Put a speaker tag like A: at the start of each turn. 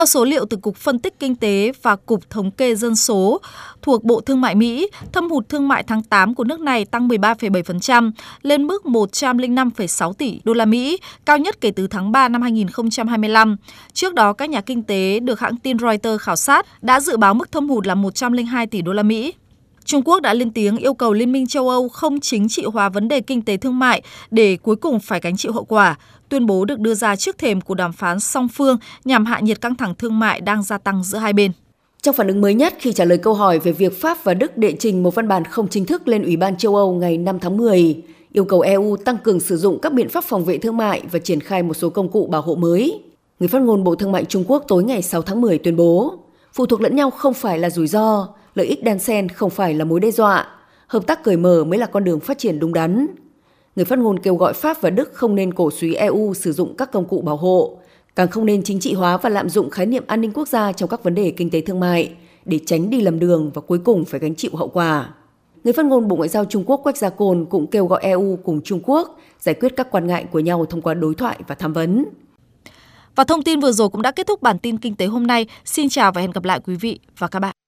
A: Theo số liệu từ Cục Phân tích Kinh tế và Cục Thống kê Dân số thuộc Bộ Thương mại Mỹ, thâm hụt thương mại tháng 8 của nước này tăng 13,7% lên mức 105,6 tỷ đô la Mỹ, cao nhất kể từ tháng 3 năm 2025. Trước đó, các nhà kinh tế được hãng tin Reuters khảo sát đã dự báo mức thâm hụt là 102 tỷ đô la Mỹ. Trung Quốc đã lên tiếng yêu cầu Liên minh châu Âu không chính trị hóa vấn đề kinh tế thương mại để cuối cùng phải gánh chịu hậu quả. Tuyên bố được đưa ra trước thềm cuộc đàm phán song phương nhằm hạ nhiệt căng thẳng thương mại đang gia tăng giữa hai bên.
B: Trong phản ứng mới nhất khi trả lời câu hỏi về việc Pháp và Đức đệ trình một văn bản không chính thức lên Ủy ban châu Âu ngày 5 tháng 10, yêu cầu EU tăng cường sử dụng các biện pháp phòng vệ thương mại và triển khai một số công cụ bảo hộ mới. Người phát ngôn Bộ Thương mại Trung Quốc tối ngày 6 tháng 10 tuyên bố, phụ thuộc lẫn nhau không phải là rủi ro, lợi ích đan xen không phải là mối đe dọa, hợp tác cởi mở mới là con đường phát triển đúng đắn. Người phát ngôn kêu gọi Pháp và Đức không nên cổ súy EU sử dụng các công cụ bảo hộ, càng không nên chính trị hóa và lạm dụng khái niệm an ninh quốc gia trong các vấn đề kinh tế thương mại để tránh đi lầm đường và cuối cùng phải gánh chịu hậu quả. Người phát ngôn Bộ Ngoại giao Trung Quốc Quách Gia Côn cũng kêu gọi EU cùng Trung Quốc giải quyết các quan ngại của nhau thông qua đối thoại và tham vấn.
A: Và thông tin vừa rồi cũng đã kết thúc bản tin kinh tế hôm nay. Xin chào và hẹn gặp lại quý vị và các bạn.